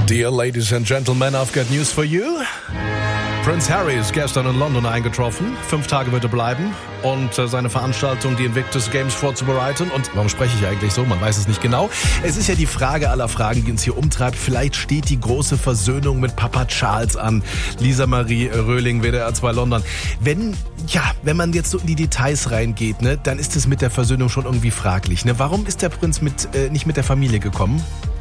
Dear ladies and gentlemen, I've got news for you. Prince Harry ist gestern in London eingetroffen. 5 Tage wird er bleiben und seine Veranstaltung, die Invictus Games, vorzubereiten. Und warum spreche ich eigentlich so? Man weiß es nicht genau. Es ist ja die Frage aller Fragen, die uns hier umtreibt. Vielleicht steht die große Versöhnung mit Papa Charles an. Lisa Marie Röhling, WDR 2 London. Wenn man jetzt so in die Details reingeht, ne, dann ist es mit der Versöhnung schon irgendwie fraglich. Ne? Warum ist der Prinz nicht mit der Familie gekommen?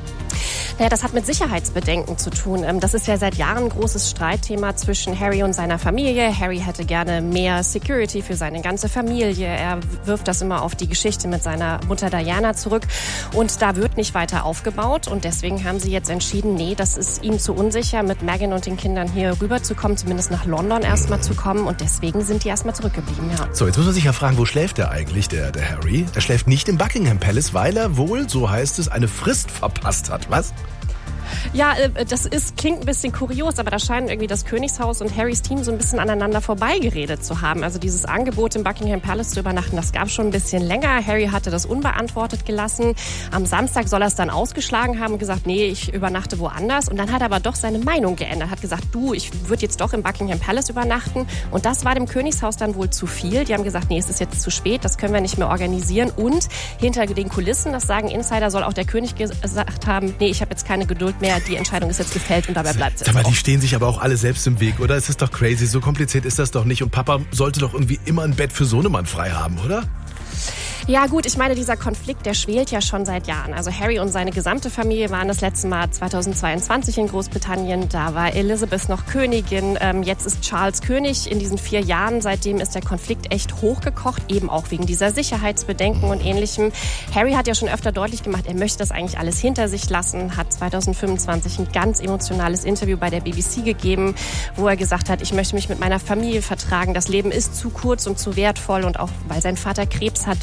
Ja, das hat mit Sicherheitsbedenken zu tun. Das ist ja seit Jahren ein großes Streitthema zwischen Harry und seiner Familie. Harry hätte gerne mehr Security für seine ganze Familie. Er wirft das immer auf die Geschichte mit seiner Mutter Diana zurück. Und da wird nicht weiter aufgebaut. Und deswegen haben sie jetzt entschieden, nee, das ist ihm zu unsicher, mit Meghan und den Kindern hier rüberzukommen, zumindest nach London erstmal zu kommen. Und deswegen sind die erstmal zurückgeblieben, ja. So, jetzt muss man sich ja fragen, wo schläft der eigentlich, der Harry? Er schläft nicht im Buckingham Palace, weil er wohl, so heißt es, eine Frist verpasst hat. Was? Ja, klingt ein bisschen kurios, aber da scheinen irgendwie das Königshaus und Harrys Team so ein bisschen aneinander vorbeigeredet zu haben. Also dieses Angebot im Buckingham Palace zu übernachten, das gab schon ein bisschen länger. Harry hatte das unbeantwortet gelassen. Am Samstag soll er es dann ausgeschlagen haben und gesagt, nee, ich übernachte woanders. Und dann hat er aber doch seine Meinung geändert, hat gesagt, ich würde jetzt doch im Buckingham Palace übernachten. Und das war dem Königshaus dann wohl zu viel. Die haben gesagt, nee, es ist jetzt zu spät, das können wir nicht mehr organisieren. Und hinter den Kulissen, das sagen Insider, soll auch der König gesagt haben, nee, ich habe jetzt keine Geduld mehr, die Entscheidung ist jetzt gefällt und dabei bleibt es jetzt. Aber die stehen sich aber auch alle selbst im Weg, oder? Es ist doch crazy, so kompliziert ist das doch nicht. Und Papa sollte doch irgendwie immer ein Bett für Sohnemann frei haben, oder? Ja gut, ich meine, dieser Konflikt, der schwelt ja schon seit Jahren. Also Harry und seine gesamte Familie waren das letzte Mal 2022 in Großbritannien. Da war Elizabeth noch Königin. Jetzt ist Charles König. In diesen 4 Jahren, seitdem ist der Konflikt echt hochgekocht, eben auch wegen dieser Sicherheitsbedenken und Ähnlichem. Harry hat ja schon öfter deutlich gemacht, er möchte das eigentlich alles hinter sich lassen, hat 2025 ein ganz emotionales Interview bei der BBC gegeben, wo er gesagt hat, ich möchte mich mit meiner Familie vertragen. Das Leben ist zu kurz und zu wertvoll und auch, weil sein Vater Krebs hat,